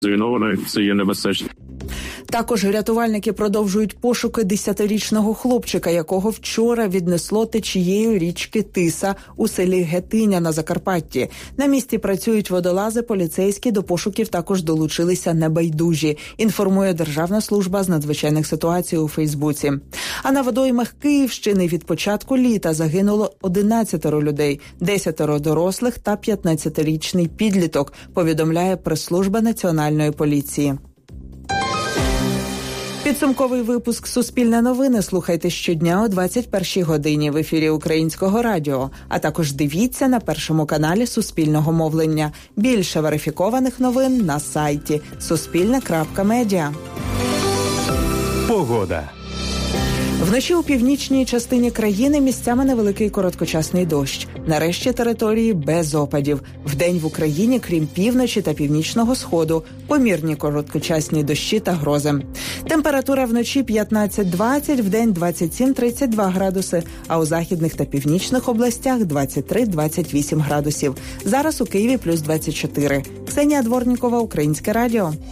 Зруйновано, це є небезпечно. Також рятувальники продовжують пошуки 10-річного хлопчика, якого вчора віднесло течією річки Тиса у селі Гетиня на Закарпатті. На місці працюють водолази, поліцейські, до пошуків також долучилися небайдужі, інформує Державна служба з надзвичайних ситуацій у Фейсбуці. А на водоймах Київщини від початку літа загинуло 11 людей, 10 дорослих та 15-річний підліток, повідомляє прес-служба Національної поліції. Підсумковий випуск «Суспільне новини» слухайте щодня о 21-й годині в ефірі Українського радіо, а також дивіться на Першому каналі Суспільного мовлення. Більше верифікованих новин на сайті suspilne.media. Погода. Вночі у північній частині країни місцями невеликий короткочасний дощ. На решті території без опадів. Вдень в Україні, крім півночі та північного сходу, помірні короткочасні дощі та грози. Температура вночі 15-20, вдень 27-32 градуси, а у західних та північних областях 23-28 градусів. Зараз у Києві плюс 24. Ксенія Дворнікова, Українське радіо.